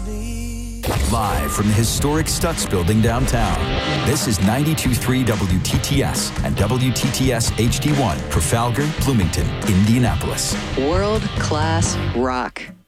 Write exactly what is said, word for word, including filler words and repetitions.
Live from the historic Stutz Building downtown, this is ninety-two point three W T T S and W T T S H D one, Trafalgar, Bloomington, Indianapolis. World-class rock.